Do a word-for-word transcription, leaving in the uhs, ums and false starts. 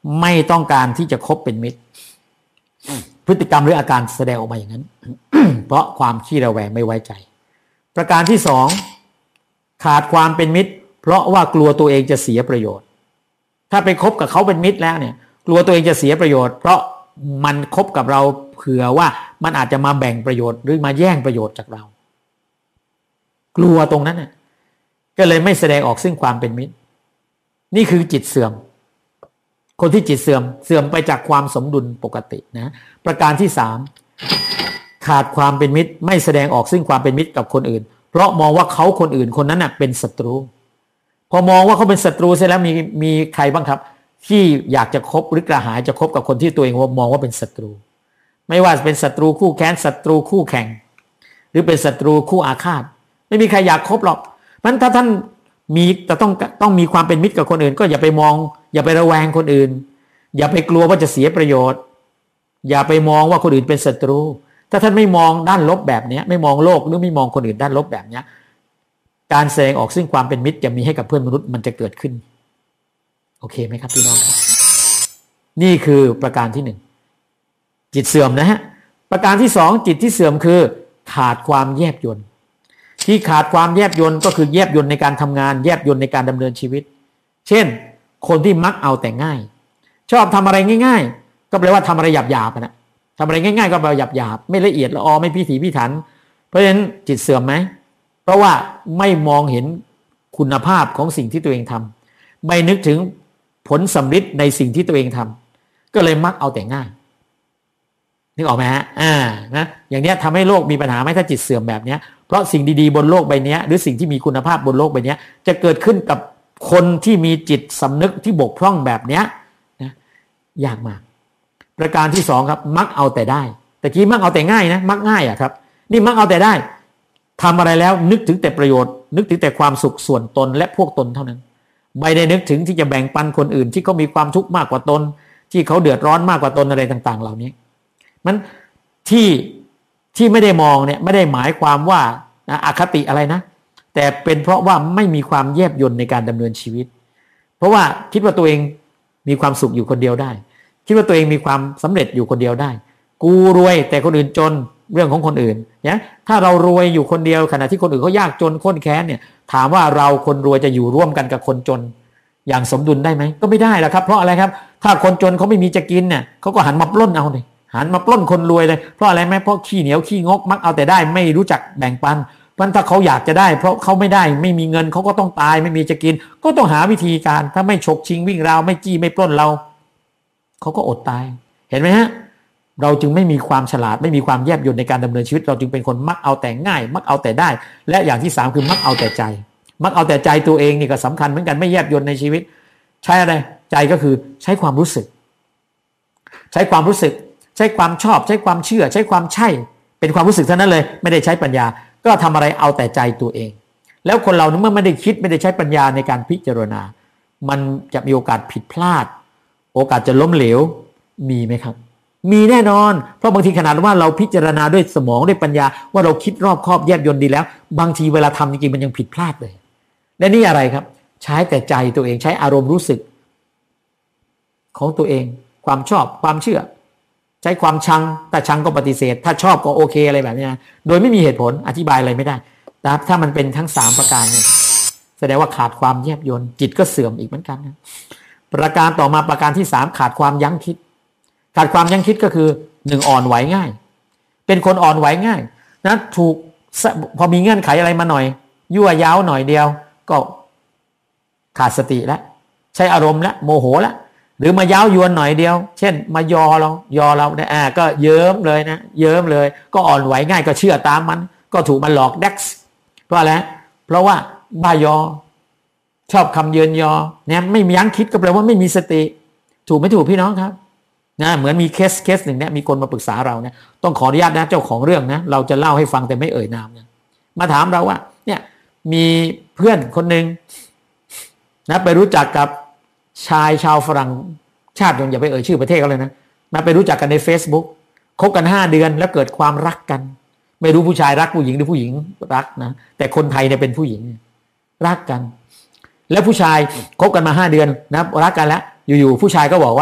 ไม่ต้องการที่จะคบเป็นมิตรพฤติกรรมหรืออาการแสดงออกมาอย่างนั้น เพราะความขี้ระแวงไม่ไว้ใจประการที่สองขาดความเป็นมิตรเพราะว่ากลัวตัวเองจะเสียประโยชน์ถ้าไปคบกับเขาเป็นมิตรแล้วเนี่ยกลัวตัวเองจะเสียประโยชน์เพราะมันคบกับเราเผื่อว่ามันอาจจะมาแบ่งประโยชน์หรือมาแย่งประโยชน์จากเรากลัวตรงนั้นน่ะก็เลยไม่แสดงออกซึ่งความเป็นมิตรนี่คือจิตเสื่อมคนที่จิตเสื่อมเสื่อมไปจากความสมดุลปกตินะประการที่สามขาดความเป็นมิตรไม่แสดงออกซึ่งความเป็นมิตรกับคนอื่นเพราะมองว่าเขาคนอื่นคนนั้นน่ะเป็นศัตรูพอมองว่าเขาเป็นศัตรูเสร็จแล้วมีมีใครบ้างครับที่อยากจะคบหรือกระหายจะคบกับคนที่ตัวเองมองว่าเป็นศัตรูไม่ว่าเป็นศัตรูคู่แค้นศัตรูคู่แข่งหรือเป็นศัตรูคู่อาฆาตไม่มีใครอยากคบหรอกมันถ้าท่านมีจะต้องต้องมีความเป็นมิตรกับคนอื่นก็อย่าไปมองอย่าไประแวงคนอื่นอย่าไปกลัวว่าจะเสียประโยชน์อย่าไปมองว่าคนอื่นเป็นศัตรูถ้าท่านไม่มองด้านลบแบบนี้ไม่มองโลกหรือไม่มองคนอื่นด้านลบแบบนี้การแสดงออกซึ่งความเป็นมิตรจะมีให้กับเพื่อนมนุษย์มันจะเกิดขึ้นโอเคไหมครับพี่น้องครับนี่คือประการที่หนึ่งจิตเสื่อมนะฮะประการที่สองจิตที่เสื่อมคือขาดความแยบยลที่ขาดความแยบยลก็คือแยบยลในการทำงานแยบยลในการดำเนินชีวิตเช่นคนที่มักเอาแต่ง่ายชอบทำอะไรง่ายๆก็แปลว่าทำอะไรหยาบๆนะทำอะไรง่ายๆก็แปลว่าหยาบๆไม่ละเอียดละออไม่พิถีพิถันเพราะฉะนั้นจิตเสื่อมไหมเพราะว่าไม่มองเห็นคุณภาพของสิ่งที่ตัวเองทำไม่นึกถึงผลสำฤทธิ์ในสิ่งที่ตัวเองทำก็เลยมักเอาแต่ง่ายนึกออกไหมฮะอ่านะอย่างนี้ทำให้โลกมีปัญหาไหมถ้าจิตเสื่อมแบบนี้เพราะสิ่งดีๆบนโลกใบนี้หรือสิ่งที่มีคุณภาพบนโลกใบนี้จะเกิดขึ้นกับคนที่มีจิตสำนึกที่บกพร่องแบบนี้นะยากมากประการที่สองครับมักเอาแต่ได้แต่กี้มักเอาแต่ง่ายนะมักง่ายอ่ะครับนี่มักเอาแต่ได้ทำอะไรแล้วนึกถึงแต่ประโยชน์นึกถึงแต่ความสุขส่วนตนและพวกตนเท่านั้นไม่ได้นึกถึงที่จะแบ่งปันคนอื่นที่เขามีความทุกข์มากกว่าตนที่เขาเดือดร้อนมากกว่าตนอะไรต่างๆเหล่านี้มันที่ที่ไม่ได้มองเนี่ยไม่ได้หมายความว่าอคติอะไรนะแต่เป็นเพราะว่าไม่มีความแยบยลในการดำเนินชีวิตเพราะว่าคิดว่าตัวเองมีความสุขอยู่คนเดียวได้คิดว่าตัวเองมีความสำเร็จอยู่คนเดียวได้กูรวยแต่คนอื่นจนเรื่องของคนอื่นเนี่ยถ้าเรารวยอยู่คนเดียวขณะที่คนอื่นเขายากจนข้นแค้นเนี่ยถามว่าเราคนรวยจะอยู่ร่วมกันกับคนจนอย่างสมดุลได้ไหมก็ไม่ได้ละครับเพราะอะไรครับถ้าคนจนเขาไม่มีจะกินเนี่ยเขาก็หันมาปล้นเอาเลยหันมาปล้นคนรวยเลยเพราะอะไรไหมเพราะขี้เหนียวขี้งกมักเอาแต่ได้ไม่รู้จักแบ่งปันเพราะถ้าเขาอยากจะได้เพราะเขาไม่ได้ไม่มีเงินเขาก็ต้องตายไม่มีจะกินก็ต้องหาวิธีการถ้าไม่ฉกชิงวิ่งราวไม่จี้ไม่ปล้นเราเขาก็อดตายเห็นไหมฮะเราจึงไม่มีความฉลาดไม่มีความแยบยลในการดำเนินชีวิตเราจึงเป็นคนมักเอาแต่ง่ายมักเอาแต่ได้และอย่างที่สามคือมักเอาแต่ใจมักเอาแต่ใจตัวเองนี่ก็สำคัญเหมือนกันไม่แยบยลในชีวิตใช้อะไรใจก็คือใช้ความรู้สึกใช้ความรู้สึกใช้ความชอบใช้ความเชื่อใช้ความใช่เป็นความรู้สึกเท่านั้นเลยไม่ได้ใช้ปัญญาก็ทำอะไรเอาแต่ใจตัวเองแล้วคนเราเมื่อไม่ได้คิดไม่ได้ใช้ปัญญาในการพิจารณามันจะมีโอกาสผิดพลาดโอกาสจะล้มเหลวมีไหมครับมีแน่นอนเพราะบางทีขนาดว่าเราพิจารณาด้วยสมองด้วยปัญญาว่าเราคิดรอบคอบแยบยลดีแล้วบางทีเวลาทำจริงๆมันยังผิดพลาดเลยและนี่อะไรครับใช้แต่ใจตัวเองใช้อารมณ์รู้สึกของตัวเองความชอบความเชื่อใช้ความชังถ้าชังก็ปฏิเสธถ้าชอบก็โอเคอะไรแบบนี้นะโดยไม่มีเหตุผลอธิบายอะไรไม่ได้นะครับถ้ามันเป็นทั้งสามประการเนี่ยแสดงว่าขาดความแยบยลจิตก็เสื่อมอีกเหมือนกันนะประการต่อมาประการที่สามขาดความยั้งคิดขาดความยั้งคิดก็คือหนึ่งอ่อนไหวง่ายเป็นคนอ่อนไหวง่ายนะถูกพอมีเงื่อนไขอะไรมาหน่อยยั่วย้าวหน่อยเดียวก็ขาดสติแล้วใช้อารมณ์แล้วโมโหแล้วหรือมาย้าวยวนหน่อยเดียวเช่นมายอเรายอเราเนี่ยอ่าก็เยิ้มเลยนะเยิ้มเลยก็อ่อนไหวง่ายก็เชื่อตามมันก็ถูกมันหลอกเด็กซ์เพราะอะไรเพราะว่าบ้ายอชอบคำเยินยอเนี่ยไม่มียั้งคิดก็แปลว่าไม่มีสติถูกไม่ถูกพี่น้องครับนะเหมือนมีเคสเคสหนึ่งเนี่ยมีคนมาปรึกษาเราเนี่ยต้องขออนุญาตนะเจ้าของเรื่องนะเราจะเล่าให้ฟังแต่ไม่เอ่ยนามนะมาถามเราว่าเนี่ยมีเพื่อนคนหนึ่งนะไปรู้จักกับชายชาวฝรั่งชาติยังอย่าไปเอ่ยชื่อประเทศเขาเลยนะมาไปรู้จักกันใน Facebook คบกันห้าเดือนแล้วเกิดความรักกันไม่รู้ผู้ชายรักผู้หญิงหรือผู้หญิงรักนะแต่คนไทยเนี่ยเป็นผู้หญิงรักกันแล้วผู้ชายคบกันมาห้าเดือนนะรักกันแล้วอยู่ๆผู้ชายก็บอกว่า